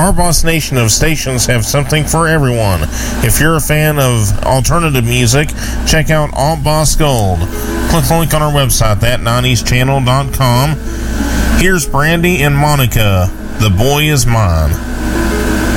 Our Boss Nation of stations have something for everyone. If you're a fan of alternative music, check out Alt Boss Gold. Click the link on our website, that90schannel.com. Here's Brandy and Monica, The Boy Is Mine.